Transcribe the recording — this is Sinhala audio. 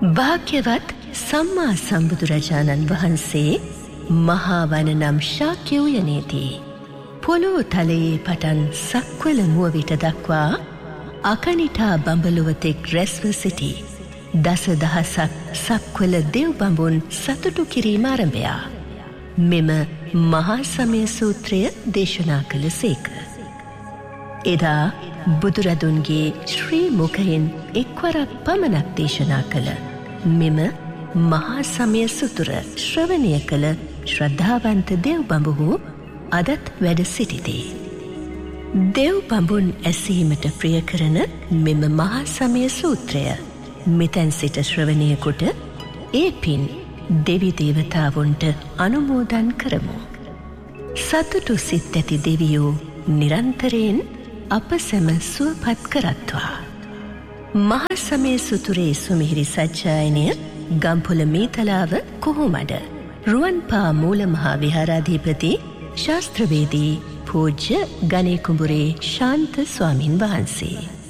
භාග්‍යවත් සම්මා සම්බුදුරජාණන් වහන්සේ මහා වන නම් ශාක්‍ය උයනේදී පොළොව තලයේ පටන් සක්වල මුවවිට දක්වා අකනිටා බඹලොවතෙක් රැස්ව සිටි දස දහසක් සක්වල දෙව් බඹුන් සතුටු කිරීම ආරම්භයා මෙම මහා සමය සූත්‍රය දේශනා කළ සේක. එදා බුදුරදුන්ගේ ශ්‍රී මුඛයෙන් එක්වරක් පමණක් දේශනා කළ මෙම මහා සමය සූත්‍ර ශ්‍රවණය කළ ශ්‍රද්ධාවන්ත දෙව් බඹහු අදත් වැඩ සිටිති. දෙව් බඹුන් ඇසීමට ප්‍රිය කරන මෙම මහා සමය සූත්‍රය මෙතැන් සිට ශ්‍රවණය කොට ඒ පින් දෙවි දේවතාවුන්ට අනුමෝදන් කරමු. සතුටු සිත් ඇති දෙවියෝ නිරන්තරයෙන් අප සැම සුවපත් කරත්වා. මහා සමය සූත්‍රයේ සුමිහිරි සජ්ජායනය ගම්පොළ මීතලාව කොහොමඩ රුවන්පා මූල මහා විහාරාධිපති ශාස්ත්‍රවේදී පූජ්‍ය ගණේකුඹුරේ ශාන්ත ස්වාමින් වහන්සේ